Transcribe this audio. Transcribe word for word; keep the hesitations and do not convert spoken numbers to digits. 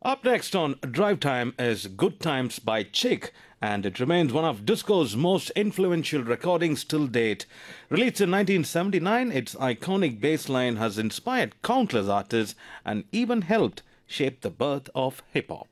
Up next on Drive Time is Good Times by Chick, and it remains one of disco's most influential recordings till date. Released in nineteen seventy-nine, its iconic bass line has inspired countless artists and even helped shape the birth of hip hop.